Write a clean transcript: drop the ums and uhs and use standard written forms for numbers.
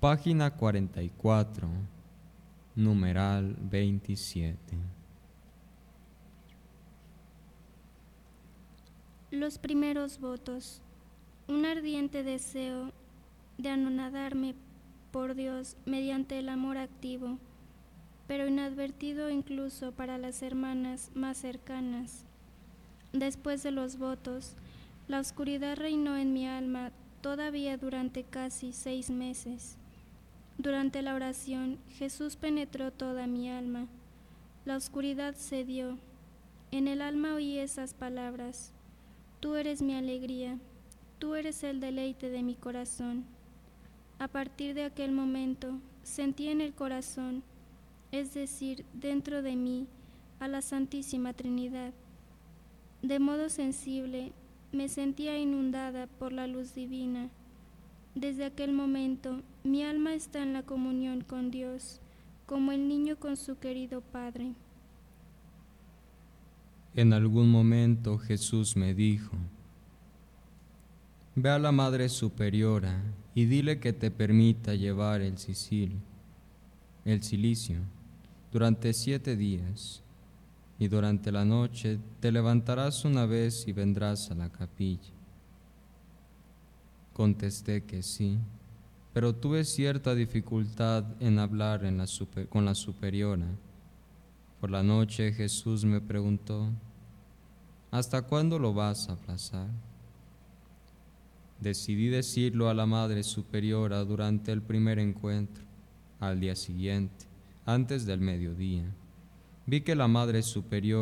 Página 44, numeral 27. Los primeros votos. Un ardiente deseo de anonadarme por Dios mediante el amor activo, pero inadvertido incluso para las hermanas más cercanas. Después de los votos, la oscuridad reinó en mi alma todavía durante casi 6 meses. Durante la oración, Jesús penetró toda mi alma. La oscuridad cedió. En el alma oí esas palabras: Tú eres mi alegría, tú eres el deleite de mi corazón. A partir de aquel momento, sentí en el corazón, es decir, dentro de mí, a la Santísima Trinidad. De modo sensible, me sentía inundada por la luz divina. Desde aquel momento, mi alma está en la comunión con Dios, como el niño con su querido Padre. En algún momento Jesús me dijo: Ve a la Madre Superiora y dile que te permita llevar el cilicio, durante 7 días, y durante la noche te levantarás una vez y vendrás a la capilla. Contesté que sí, pero tuve cierta dificultad en hablar con la superiora. Por la noche Jesús me preguntó: ¿hasta cuándo lo vas a aplazar? Decidí decirlo a la Madre Superiora durante el primer encuentro, al día siguiente, antes del mediodía. Vi que la Madre Superiora